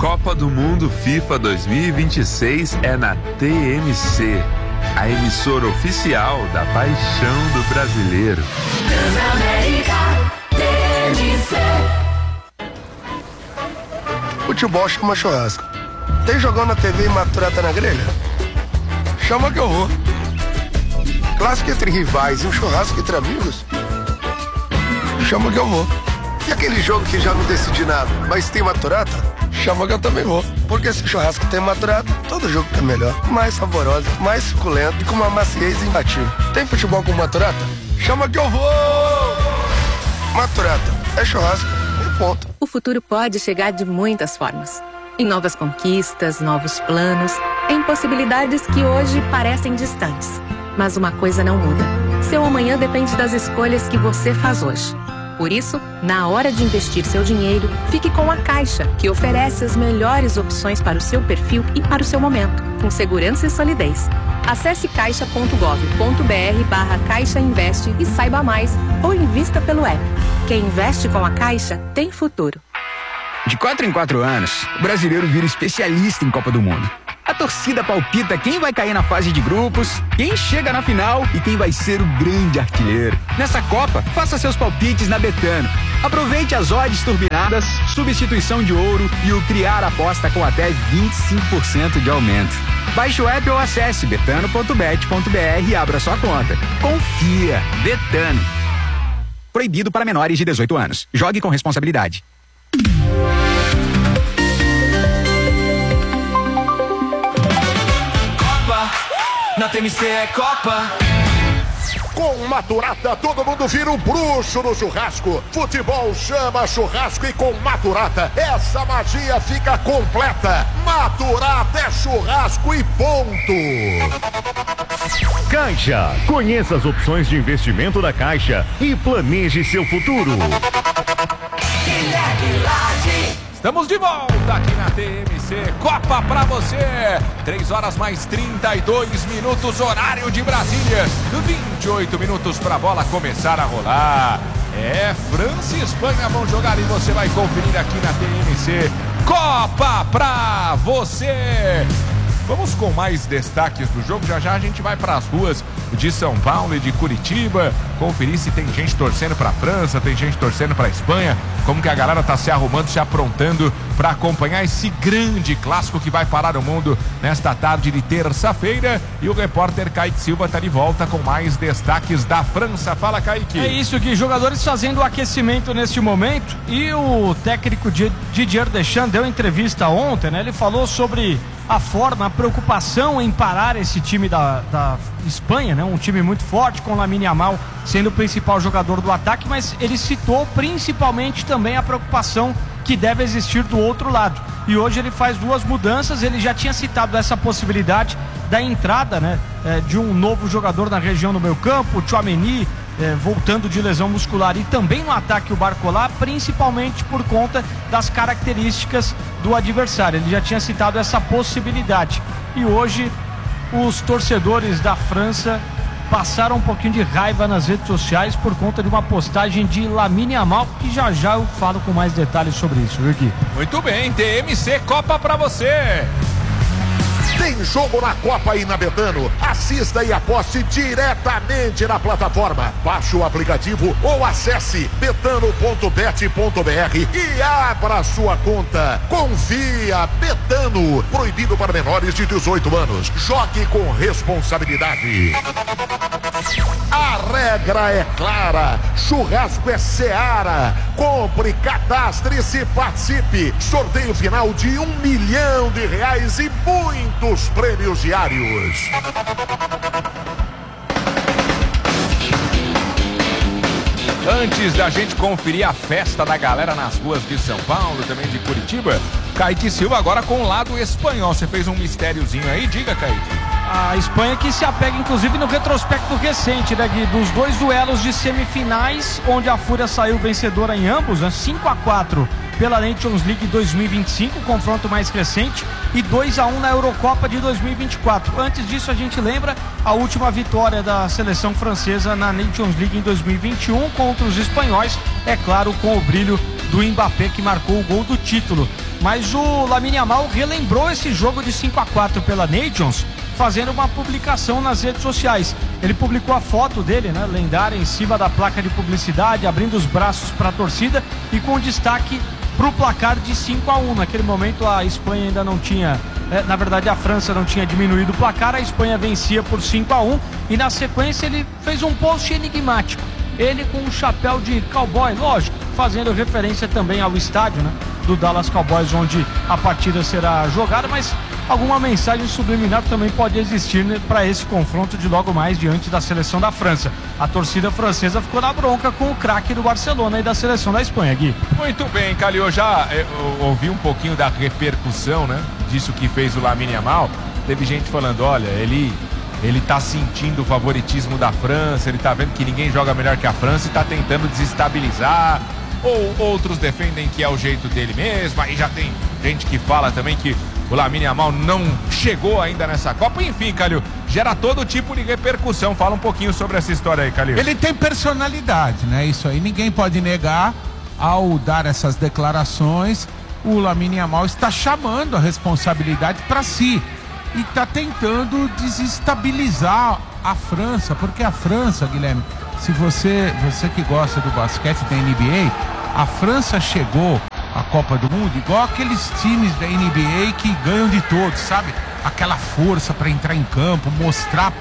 Copa do Mundo FIFA 2026 é na TMC, a emissora oficial da paixão do brasileiro. Transamérica, TMC. Futebol chama churrasco. Tem jogão na TV e maturata na grelha? Chama que eu vou. Clássico entre rivais e um churrasco entre amigos? Chama que eu vou. E aquele jogo que já não decidi nada, mas tem maturata? Chama que eu também vou. Porque se o churrasco tem maturata, todo jogo tá melhor, mais saboroso, mais suculento e com uma maciez imbatível. Tem futebol com maturata? Chama que eu vou! Maturata é churrasco e ponto. O futuro pode chegar de muitas formas. Em novas conquistas, novos planos, em possibilidades que hoje parecem distantes. Mas uma coisa não muda. Seu amanhã depende das escolhas que você faz hoje. Por isso, na hora de investir seu dinheiro, fique com a Caixa, que oferece as melhores opções para o seu perfil e para o seu momento, com segurança e solidez. Acesse caixa.gov.br/Caixa Investe e saiba mais, ou invista pelo app. Quem investe com a Caixa tem futuro. De 4 em 4 anos, o brasileiro vira especialista em Copa do Mundo. A torcida palpita quem vai cair na fase de grupos, quem chega na final e quem vai ser o grande artilheiro. Nessa Copa, faça seus palpites na Betano. Aproveite as odds turbinadas, substituição de ouro e o criar aposta com até 25% de aumento. Baixe o app ou acesse betano.bet.br e abra sua conta. Confia, Betano. Proibido para menores de 18 anos. Jogue com responsabilidade. Na TMC é Copa. Com Maturata, todo mundo vira um bruxo no churrasco. Futebol chama churrasco e com Maturata, essa magia fica completa. Maturata é churrasco e ponto. Caixa. Conheça as opções de investimento da Caixa e planeje seu futuro. Estamos de volta aqui na TMC, Copa pra você, 3 horas mais 32 minutos, horário de Brasília, 28 minutos pra bola começar a rolar. França e Espanha vão jogar e você vai conferir aqui na TMC, Copa pra você. Vamos com mais destaques do jogo, já já a gente vai para as ruas de São Paulo e de Curitiba, conferir se tem gente torcendo para a França, tem gente torcendo para a Espanha, como que a galera tá se arrumando, se aprontando para acompanhar esse grande clássico que vai parar o mundo nesta tarde de terça-feira. E o repórter Kaique Silva tá de volta com mais destaques da França. Fala, Kaique. É isso, Gui, jogadores fazendo o aquecimento neste momento, e o técnico Didier Deschamps deu entrevista ontem, né? Ele falou sobre a forma, a preocupação em parar esse time da Espanha, né? Um time muito forte, com Lamine Yamal sendo o principal jogador do ataque, mas ele citou principalmente também a preocupação que deve existir do outro lado. E hoje ele faz 2 mudanças. Ele já tinha citado essa possibilidade da entrada, né, de um novo jogador na região do meio campo, o Tchouaméni, voltando de lesão muscular, e também no ataque o Barcola, principalmente por conta das características do adversário. Ele já tinha citado essa possibilidade. E hoje os torcedores da França passaram um pouquinho de raiva nas redes sociais por conta de uma postagem de Lamine Yamal, que já já eu falo com mais detalhes sobre isso, viu, Gui? Muito bem, TMC Copa pra você. Tem jogo na Copa e na Betano. Assista e aposte diretamente na plataforma. Baixe o aplicativo ou acesse betano.bet.br e abra sua conta. Confia, Betano. Proibido para menores de 18 anos. Jogue com responsabilidade. A regra é clara. Churrasco é Seara. Compre, cadastre-se e participe. Sorteio final de R$1 milhão e muitos prêmios diários. Antes da gente conferir a festa da galera nas ruas de São Paulo, também de Curitiba, Kaique Silva agora com o lado espanhol. Você fez um mistériozinho aí, diga, Kaique. A Espanha que se apega inclusive no retrospecto recente, né, Gui, dos 2 duelos de semifinais, onde a Fúria saiu vencedora em ambos, né, 5-4 pela Nations League 2025, confronto mais recente, e 2-1 na Eurocopa de 2024. Antes disso, a gente lembra a última vitória da seleção francesa na Nations League em 2021 contra os espanhóis, é claro, com o brilho do Mbappé, que marcou o gol do título. Mas o Lamine Yamal relembrou esse jogo de 5-4 pela Nations, fazendo uma publicação nas redes sociais. Ele publicou a foto dele, né, lendária, em cima da placa de publicidade, abrindo os braços para a torcida e com destaque para o placar de 5-1. Naquele momento a Espanha ainda não tinha, na verdade a França não tinha diminuído o placar, a Espanha vencia por 5-1 e na sequência ele fez um post enigmático. Ele com um chapéu de cowboy, lógico, fazendo referência também ao estádio, né, do Dallas Cowboys, onde a partida será jogada, mas alguma mensagem subliminar também pode existir, né, para esse confronto de logo mais diante da seleção da França. A torcida francesa ficou na bronca com o craque do Barcelona e da seleção da Espanha, Gui. Muito bem, Calil, eu ouvi um pouquinho da repercussão, né, disso que fez o Lamine Yamal. Teve gente falando, olha, ele tá sentindo o favoritismo da França, ele tá vendo que ninguém joga melhor que a França e tá tentando desestabilizar. Ou outros defendem que é o jeito dele mesmo. Aí já tem gente que fala também que o Lamine Yamal não chegou ainda nessa Copa. Enfim, Calil, gera todo tipo de repercussão. Fala um pouquinho sobre essa história aí, Calil. Ele tem personalidade, né? Isso aí ninguém pode negar. Ao dar essas declarações, o Lamine Yamal está chamando a responsabilidade para si e está tentando desestabilizar a França, porque a França, Guilherme, se você que gosta do basquete da NBA, a França chegou à Copa do Mundo igual aqueles times da NBA que ganham de todos, sabe? Aquela força para entrar em campo, mostrar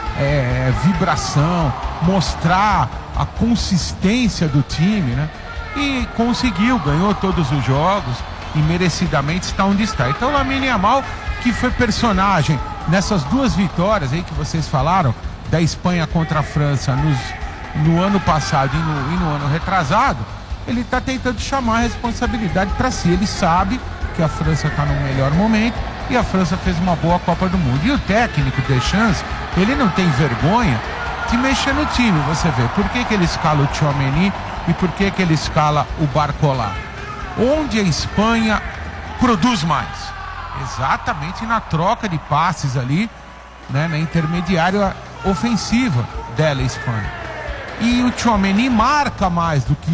vibração, mostrar a consistência do time, né? E conseguiu, ganhou todos os jogos e merecidamente está onde está. Então o Lamine Yamal, que foi personagem nessas duas vitórias aí que vocês falaram, da Espanha contra a França no ano passado e no ano retrasado, ele está tentando chamar a responsabilidade para si. Ele sabe que a França está no melhor momento e a França fez uma boa Copa do Mundo. E o técnico Deschamps, ele não tem vergonha de mexer no time. Você vê, por que ele escala o Tchouaméni e por que ele escala o Barcola? Onde a Espanha produz mais? Exatamente na troca de passes ali, né, na intermediária ofensiva dela, a Espanha. E o Tchouaméni marca mais do que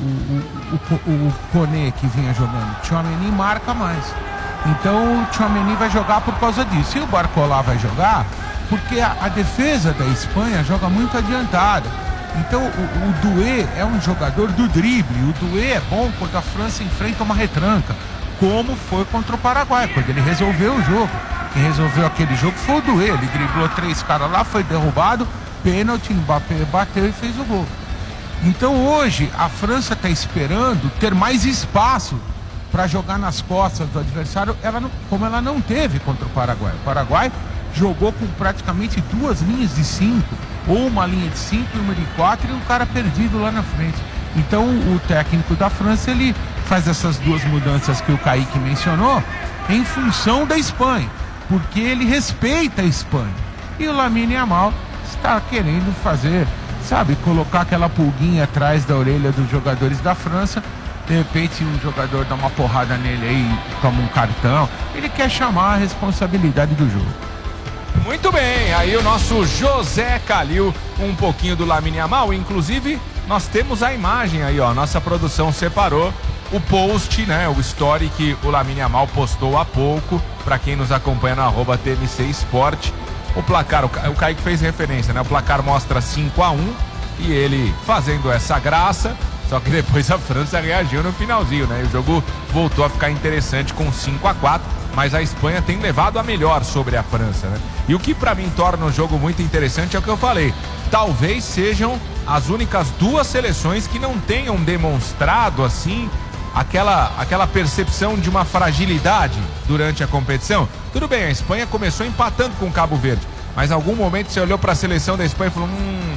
o Koné que vinha jogando. O Tchouaméni marca mais. Então o Tchouaméni vai jogar por causa disso. E o Barcola vai jogar porque a defesa da Espanha joga muito adiantada. Então o Doué é um jogador do drible. O Doué é bom quando a França enfrenta uma retranca, como foi contra o Paraguai, quando ele resolveu o jogo. Quem resolveu aquele jogo foi o Doué. Ele driblou 3 caras lá, foi derrubado, pênalti, Mbappé bateu e fez o gol. Então hoje a França está esperando ter mais espaço para jogar nas costas do adversário, como ela não teve contra o Paraguai. O Paraguai jogou com praticamente 2 linhas de 5, ou uma linha de 5 e uma de 4, e um cara perdido lá na frente. Então o técnico da França, ele faz essas duas mudanças que o Kaique mencionou em função da Espanha, porque ele respeita a Espanha. E o Lamine Yamal está querendo fazer, sabe, colocar aquela pulguinha atrás da orelha dos jogadores da França. De repente um jogador dá uma porrada nele aí e toma um cartão. Ele quer chamar a responsabilidade do jogo. Muito bem, aí o nosso José Calil, um pouquinho do Lamine Yamal. Inclusive nós temos a imagem aí, ó, nossa produção separou o post, né, o story que o Lamine Yamal postou há pouco, para quem nos acompanha no @TMC Esporte. O placar, o Kaique fez referência, né, o placar mostra 5-1 e ele fazendo essa graça, só que depois a França reagiu no finalzinho, né, e o jogo voltou a ficar interessante com 5-4, mas a Espanha tem levado a melhor sobre a França, né. E o que para mim torna o jogo muito interessante é o que eu falei, talvez sejam as únicas duas seleções que não tenham demonstrado assim aquela percepção de uma fragilidade durante a competição. Tudo bem, a Espanha começou empatando com o Cabo Verde, mas em algum momento você olhou para a seleção da Espanha e falou,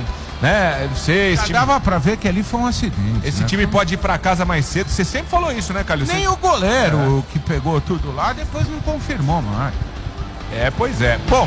né, não sei, esse time... Dava para ver que ali foi um acidente. Esse time pode ir para casa mais cedo. Você sempre falou isso, né, Calil? Nem o goleiro que pegou tudo lá depois não confirmou mais. Pois é. Bom,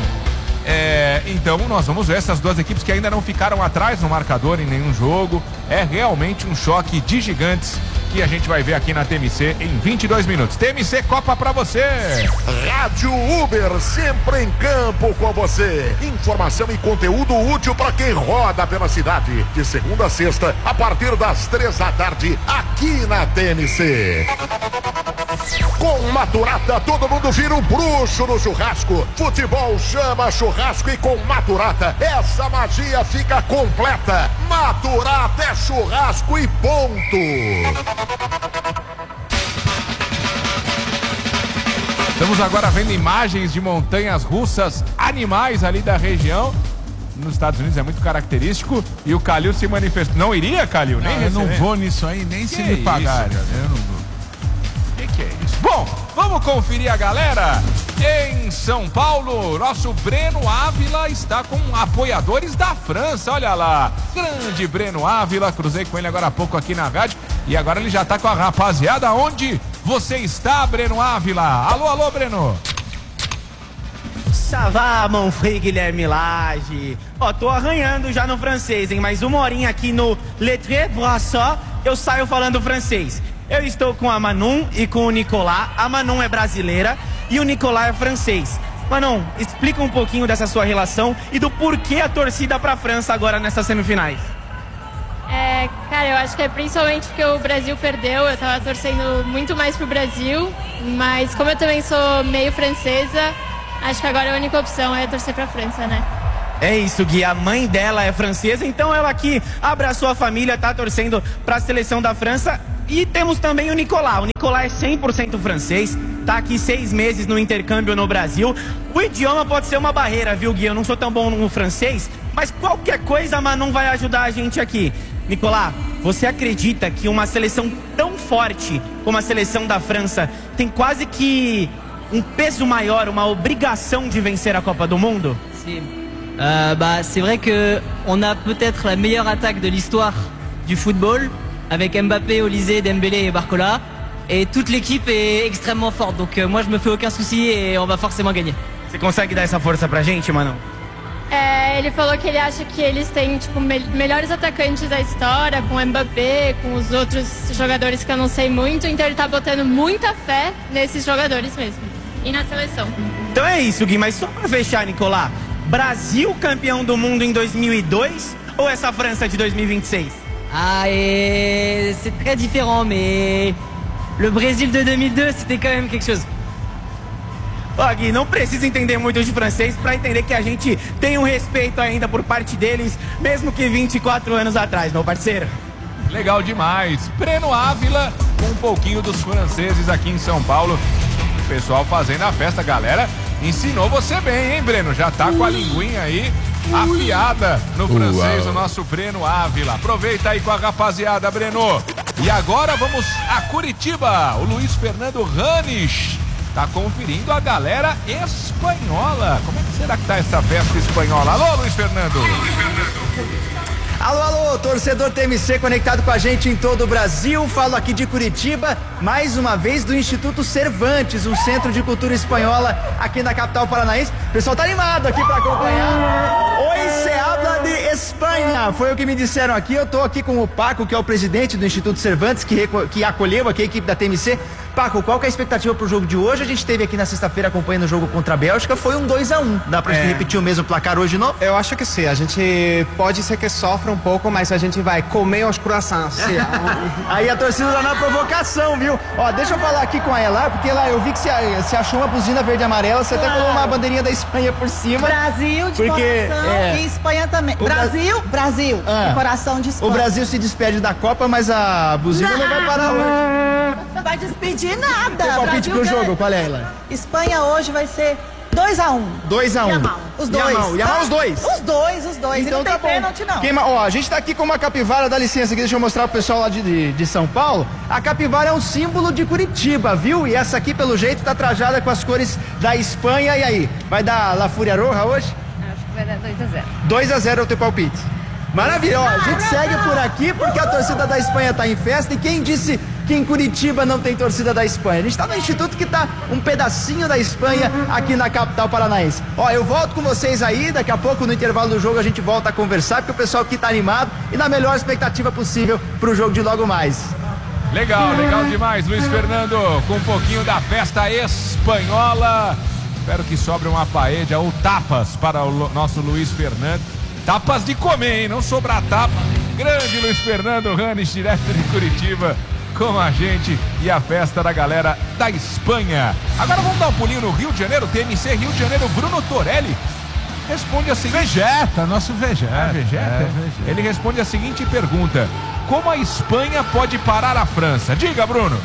então nós vamos ver essas duas equipes que ainda não ficaram atrás no marcador em nenhum jogo. É realmente um choque de gigantes que a gente vai ver aqui na TMC em 22 minutos. TMC Copa pra você. Rádio Uber, sempre em campo com você. Informação e conteúdo útil para quem roda pela cidade. De segunda a sexta, a partir das 3 da tarde, aqui na TMC. Com Maturata, todo mundo vira um bruxo no churrasco. Futebol chama churrasco e com Maturata essa magia fica completa. Maturata é churrasco e ponto. Estamos agora vendo imagens de montanhas russas, animais ali da região. Nos Estados Unidos é muito característico. E o Calil se manifestou. Não iria, Calil? Nem eu não vou nisso aí, nem se me pagarem. Eu não vou. Que é isso? Bom, vamos conferir a galera. Em São Paulo, nosso Breno Ávila está com apoiadores da França. Olha lá, grande Breno Ávila. Cruzei com ele agora há pouco aqui na rádio. E agora ele já está com a rapaziada. Onde você está, Breno Ávila? Alô, alô, Breno. Ça va, mon frère Guilherme Lage. Ó, tô arranhando já no francês, hein? Mas uma horinha aqui no Le Très Brassard, eu saio falando francês. Eu estou com a Manon e com o Nicolas. A Manon é brasileira e o Nicolas é francês. Manon, explica um pouquinho dessa sua relação e do porquê a torcida pra França agora nessas semifinais. Cara, eu acho que é principalmente porque o Brasil perdeu. Eu tava torcendo muito mais pro Brasil, mas como eu também sou meio francesa, acho que agora a única opção é torcer pra França, né? É isso, Gui, a mãe dela é francesa, então ela aqui abraçou a família, tá torcendo pra seleção da França. E temos também o Nicolas. O Nicolas é 100% francês, tá aqui 6 meses no intercâmbio no Brasil. O idioma pode ser uma barreira, viu, Gui? Eu não sou tão bom no francês, mas qualquer coisa a Manon vai ajudar a gente aqui. Nicolas, você acredita que uma seleção tão forte como a seleção da França tem quase que um peso maior, uma obrigação de vencer a Copa do Mundo? Sim. C'est vrai qu'on a peut-être la meilleure attaque de l'histoire du football, avec Mbappé, Olysée, Dembélé et Barcola. Et toute l'équipe est extrêmement forte. Donc moi je me fais aucun souci et on va forcément gagner. Você consegue dar essa força pra gente, Manon? Ele falou que ele acha que eles têm tipo, melhores atacantes da história, com o Mbappé, com os outros jogadores que eu não sei muito, então ele tá botando muita fé nesses jogadores mesmo, e na seleção. Então é isso, Gui, mas só pra fechar, Nicolas, Brasil campeão do mundo em 2002 ou essa França de 2026? C'est très différent, mais le Brésil de 2002, c'était quand même quelque chose. Ó, Gui, não precisa entender muito de francês pra entender que a gente tem um respeito ainda por parte deles, mesmo que 24 anos atrás, meu parceiro. Legal demais. Breno Ávila com um pouquinho dos franceses aqui em São Paulo. O pessoal fazendo a festa, galera. Ensinou você bem, hein, Breno? Já tá com a linguinha aí afiada no francês, o nosso Breno Ávila. Aproveita aí com a rapaziada, Breno. E agora vamos a Curitiba. O Luiz Fernando Ranes tá conferindo a galera espanhola. Como é que será que tá essa festa espanhola? Alô, Luiz Fernando. Alô, alô, torcedor TMC conectado com a gente em todo o Brasil. Falo aqui de Curitiba, mais uma vez do Instituto Cervantes, um centro de cultura espanhola aqui na capital paranaense. O pessoal tá animado aqui para acompanhar. Oi, se habla de Espanha. Foi o que me disseram aqui. Eu tô aqui com o Paco, que é o presidente do Instituto Cervantes, que acolheu aqui a equipe da TMC. Paco, qual que é a expectativa pro jogo de hoje? A gente esteve aqui na sexta-feira acompanhando o jogo contra a Bélgica, foi um 2-1. Dá pra gente repetir o mesmo placar hoje, não? Eu acho que sim, a gente pode ser que sofra um pouco, mas a gente vai comer os croissants. Aí a torcida tá na provocação, viu? Ó, deixa eu falar aqui com a Ela, porque lá eu vi que você achou uma buzina verde e amarela, você até colocou uma bandeirinha da Espanha por cima. Brasil de coração e Espanha também. Brasil, de coração de Espanha. O Brasil se despede da Copa, mas a buzina não vai parar hoje. Não vai despedir nada. Tem palpite pro jogo, qual é, Ela? Espanha hoje vai ser 2-1. 2-1. Yamal. Os dois. Yamal, os dois. Os dois. Então não tem tá bom. pênalti, não. Ó, a gente tá aqui com uma capivara, dá licença aqui, deixa eu mostrar pro pessoal lá de São Paulo. A capivara é um símbolo de Curitiba, viu? E essa aqui, pelo jeito, tá trajada com as cores da Espanha. E aí, vai dar La Fúria Roja hoje? Acho que vai dar 2-0. 2-0 é o teu palpite. Maravilha, ó, a gente segue por aqui porque a torcida da Espanha tá em festa. E quem disse que em Curitiba não tem torcida da Espanha? A gente tá no instituto que tá um pedacinho da Espanha aqui na capital paranaense. Ó, eu volto com vocês aí, daqui a pouco no intervalo do jogo a gente volta a conversar, porque o pessoal aqui tá animado e na melhor expectativa possível pro jogo de logo mais. Legal, legal demais, Luiz Fernando, com um pouquinho da festa espanhola. Espero que sobre uma paella ou tapas para o nosso Luiz Fernando. Tapas de comer, hein? Não sobrar tapa. Grande Luiz Fernando Ranes, direto de Curitiba, com a gente e a festa da galera da Espanha. Agora vamos dar um pulinho no Rio de Janeiro, TMC Rio de Janeiro, Bruno Torelli responde a seguinte... Vegeta, nosso Vegeta. Vegeta? Ele responde a seguinte pergunta: como a Espanha pode parar a França? Diga, Bruno.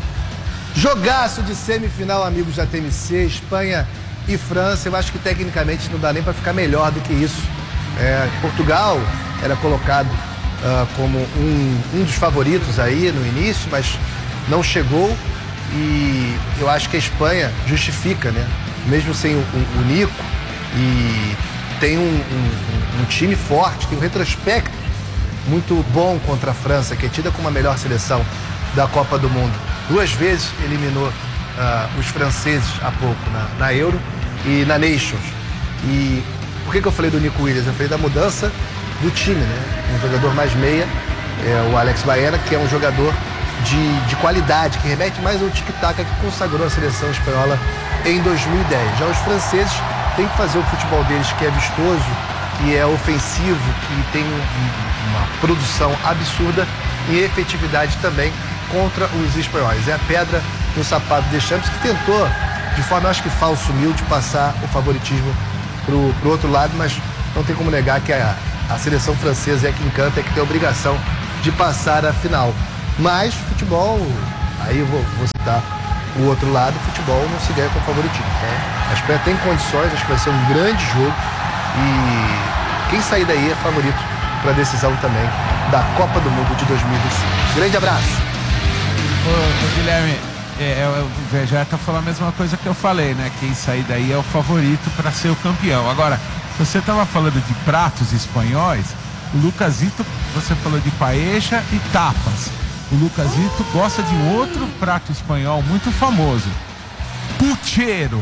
Jogaço de semifinal, amigos da TMC, Espanha e França. Eu acho que tecnicamente não dá nem para ficar melhor do que isso. Portugal era colocado como um dos favoritos aí no início, mas não chegou. E eu acho que a Espanha justifica, né? Mesmo sem o Nico, e tem um time forte, tem um retrospecto muito bom contra a França, que é tida como a melhor seleção da Copa do Mundo. 2 vezes eliminou os franceses há pouco na Euro e na Nations. E por que eu falei do Nico Williams? Eu falei da mudança do time, né? Um jogador mais meia, o Alex Baena, que é um jogador de qualidade, que remete mais ao tic-tac que consagrou a seleção espanhola em 2010. Já os franceses têm que fazer o futebol deles, que é vistoso, que é ofensivo, que tem uma produção absurda e efetividade também contra os espanhóis. É a pedra no sapato de Deschamps, que tentou, de forma, acho que falso, humilde, passar o favoritismo pro outro lado, mas não tem como negar que a seleção francesa é que encanta, é que tem a obrigação de passar a final. Mas futebol, aí eu vou citar o outro lado, futebol não se ganha com favoritismo. A Espanha tem condições, acho que vai ser um grande jogo e quem sair daí é favorito para a decisão também da Copa do Mundo de 2025. Grande abraço. Ô Guilherme, o Vegeta falou a mesma coisa que eu falei, né? Quem sair daí é o favorito para ser o campeão. Agora, você estava falando de pratos espanhóis, o Lucasito, você falou de paella e tapas. O Lucasito gosta de um outro prato espanhol muito famoso, puchero.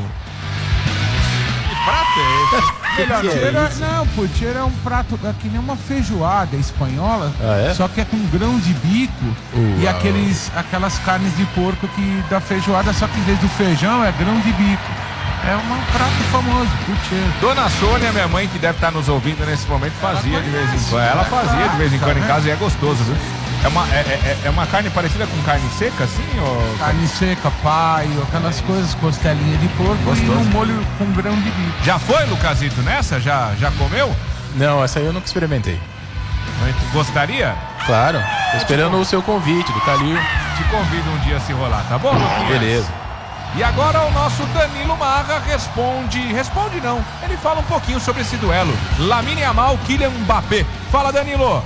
Que prato é esse? Puchero é um prato, é que nem uma feijoada espanhola, só que é com grão de bico e aquelas carnes de porco que da feijoada, só que em vez do feijão é grão de bico. É um prato famoso, puchero. Dona Sônia, minha mãe, que deve estar nos ouvindo nesse momento, fazia de vez em quando. Ela fazia de vez em quando em casa e é gostoso, viu? É uma carne parecida com carne seca, assim? Ou... Carne seca, paio, aquelas coisas, costelinha de porco. Gostoso. E um molho com grão de bico. Já foi, Lucasito, nessa? Já comeu? Não, essa aí eu nunca experimentei. Gostaria? Claro, tô esperando o seu convite do Calil. Te convido um dia a se rolar, tá bom, Luquinhas? Beleza. E agora o nosso Danilo Marra responde não, ele fala um pouquinho sobre esse duelo. Lamine Yamal, Kylian Mbappé. Fala, Danilo.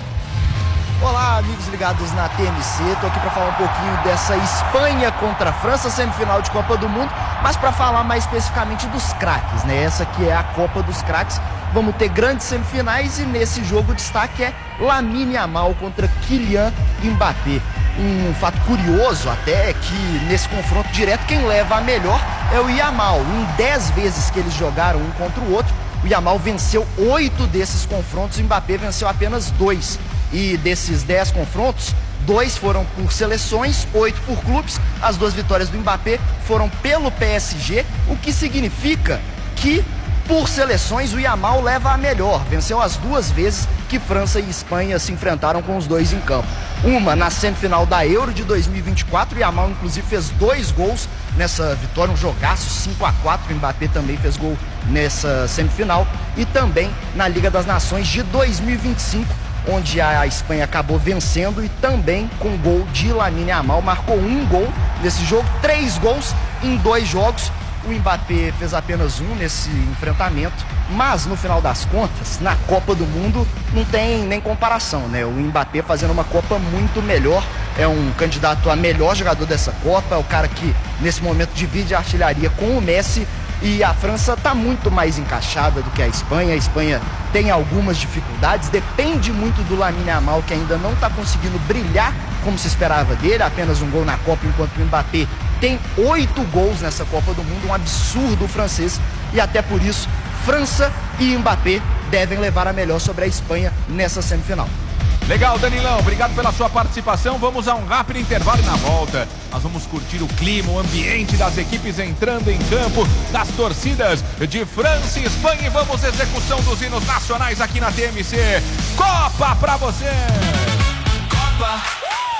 Olá, amigos ligados na TMC, tô aqui para falar um pouquinho dessa Espanha contra a França, semifinal de Copa do Mundo, mas para falar mais especificamente dos craques, né? Essa aqui é a Copa dos Craques. Vamos ter grandes semifinais e nesse jogo o destaque é Lamine Yamal contra Kylian Mbappé. Um fato curioso até é que nesse confronto direto quem leva a melhor é o Yamal. Em 10 vezes que eles jogaram um contra o outro, o Yamal venceu 8 desses confrontos, o Mbappé venceu apenas 2. E desses 10 confrontos, 2 foram por seleções, 8 por clubes. As 2 vitórias do Mbappé foram pelo PSG, o que significa que por seleções o Yamal leva a melhor. Venceu as 2 vezes que França e Espanha se enfrentaram com os dois em campo. Uma na semifinal da Euro de 2024, o Yamal inclusive fez 2 gols nessa vitória, um jogaço 5-4, o Mbappé também fez gol nessa semifinal. E também na Liga das Nações de 2025, onde a Espanha acabou vencendo e também com gol de Lamine Yamal, marcou 1 gol nesse jogo, 3 gols em 2 jogos. O Mbappé fez apenas 1 nesse enfrentamento, mas no final das contas, na Copa do Mundo, não tem nem comparação, né? O Mbappé fazendo uma Copa muito melhor, é um candidato a melhor jogador dessa Copa, é o cara que nesse momento divide a artilharia com o Messi. E a França está muito mais encaixada do que a Espanha tem algumas dificuldades, depende muito do Lamine Yamal, que ainda não está conseguindo brilhar como se esperava dele, apenas 1 gol na Copa, enquanto o Mbappé tem 8 gols nessa Copa do Mundo, um absurdo francês, e até por isso, França e Mbappé devem levar a melhor sobre a Espanha nessa semifinal. Legal, Danilão, obrigado pela sua participação. Vamos a um rápido intervalo e na volta nós vamos curtir o clima, o ambiente das equipes entrando em campo, das torcidas de França e Espanha, e vamos à execução dos hinos nacionais aqui na TMC. Copa pra você! Copa,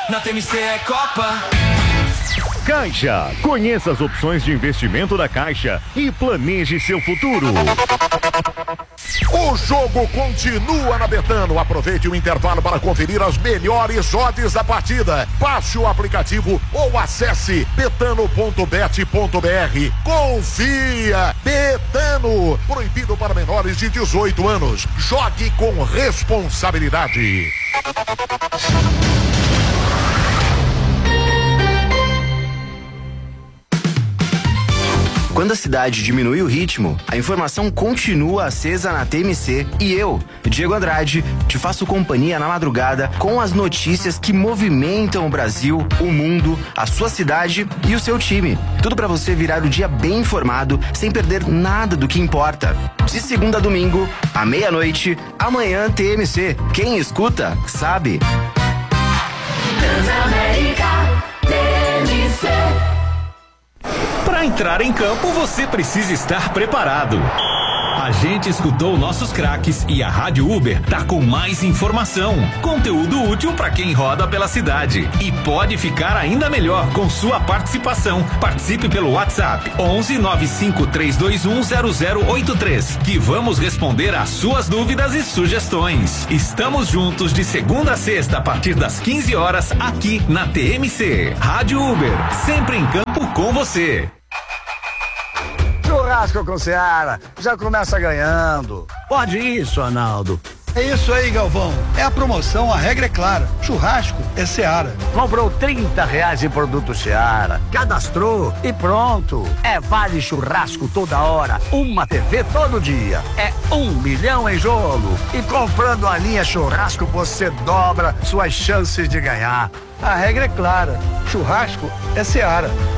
Na TMC é Copa. Caixa. Conheça as opções de investimento da Caixa e planeje seu futuro. O jogo continua na Betano. Aproveite o intervalo para conferir as melhores odds da partida. Baixe o aplicativo ou acesse betano.bet.br. Confia! Betano. Proibido para menores de 18 anos. Jogue com responsabilidade. Quando a cidade diminui o ritmo, a informação continua acesa na TMC e eu, Diego Andrade, te faço companhia na madrugada com as notícias que movimentam o Brasil, o mundo, a sua cidade e o seu time. Tudo para você virar o dia bem informado, sem perder nada do que importa. De segunda a domingo, à meia-noite, amanhã TMC. Quem escuta, sabe. Transamérica, TMC. Para entrar em campo, você precisa estar preparado. A gente escutou nossos craques e a Rádio Uber tá com mais informação, conteúdo útil para quem roda pela cidade e pode ficar ainda melhor com sua participação. Participe pelo WhatsApp 11 95 321 0083 que vamos responder às suas dúvidas e sugestões. Estamos juntos de segunda a sexta a partir das 15 horas aqui na TMC. Rádio Uber, sempre em campo com você. Churrasco com Seara, já começa ganhando. Pode isso, Arnaldo. É isso aí, Galvão. É a promoção, a regra é clara. Churrasco é Seara. Comprou R$30 em produto Seara, cadastrou e pronto. É vale churrasco toda hora, uma TV todo dia. É 1 milhão em jogo. E comprando a linha churrasco, você dobra suas chances de ganhar. A regra é clara. Churrasco é Seara.